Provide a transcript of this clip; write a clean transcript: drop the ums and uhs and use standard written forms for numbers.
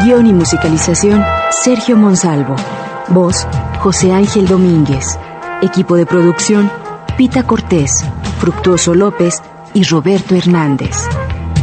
Guión y musicalización, Sergio Monsalvo. Voz, José Ángel Domínguez. Equipo de producción, Pita Cortés, Fructuoso López y Roberto Hernández.